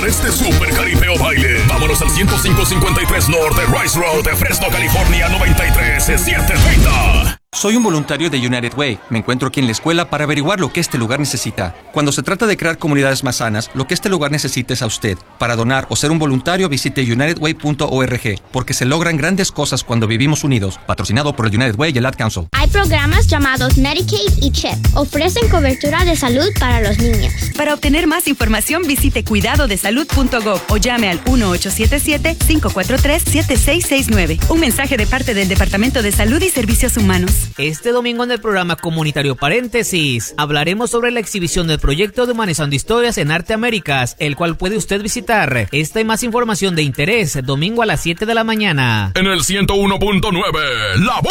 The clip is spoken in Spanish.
este Super Caripeo Baile. Vámonos al 10553 Norte Rice Road de Fresno, California, 93730. Soy un voluntario de United Way. Me encuentro aquí en la escuela para averiguar lo que este lugar necesita. Cuando se trata de crear comunidades más sanas, lo que este lugar necesita es a usted. Para donar o ser un voluntario, visite unitedway.org, porque se logran grandes cosas cuando vivimos unidos. Patrocinado por el United Way y el Ad Council. Hay programas llamados Medicaid y CHIP. Ofrecen cobertura de salud para los niños. Para obtener más información, visite cuidadodesalud.gov o llame al 1877-543-7669. Un mensaje de parte del Departamento de Salud y Servicios Humanos. Este domingo en el programa comunitario Paréntesis hablaremos sobre la exhibición del proyecto de Humanizando Historias en Arte Américas, el cual puede usted visitar. Esta y más información de interés, domingo a las 7 de la mañana. En el 101.9, La